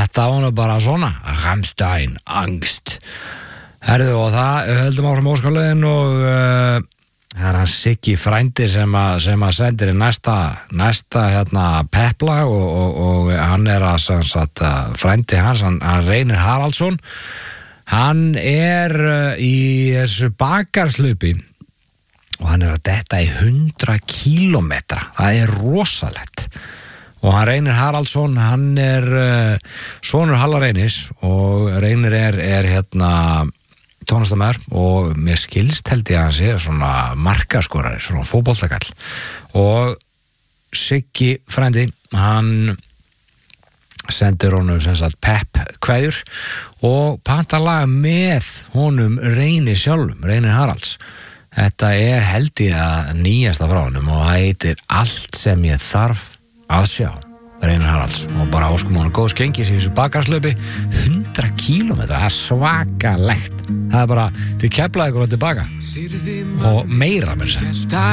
þetta var nú bara svona Rammstein, Angst. Herðu, og það höldum áfram óskáliðin og það hann Siggi frændi sem að sendir í næsta hérna pepla og hann að sagt, frændi hans, hann Reynir Haraldsson. Hann í þessu bakarslaupi og hann að detta í 100 kílómetra. Það rosalegt. Og hann Reynir Haraldsson, hann sonur Halla Reynis og Reynir hérna tónlistarmaður og mér skilst held ég að hann sé svona markaskorari, svona fótboltakall. Og Siggi frændi, hann sendir honum sem sagt pepp kveður og panta laga með honum Reyni sjálfum, Reynir Haralds. Þetta held ég að nýjasta frá honum og það heitir Allt sem ég þarf að sjá, Reynir Haralds. Og bara óskum honum góðs gengis í þessu bakarslaupi, 100 kílómetra, það svakalegt. Það bara til Keflavíkur og tilbaka og meira mér sem.